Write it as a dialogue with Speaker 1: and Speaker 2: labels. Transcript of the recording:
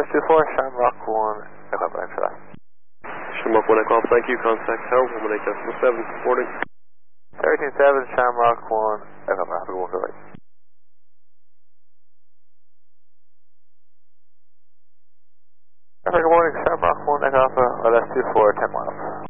Speaker 1: LS24, Shamrock 1, Echo Bravo for that.
Speaker 2: Shamrock 1 Echo, thank you. Contact Tower, 118.7, boarding.
Speaker 1: 13-7, Shamrock 1, Echo Bravo, go for right. Good morning, Shamrock 1, Echo Alpha, LS24, 10 miles.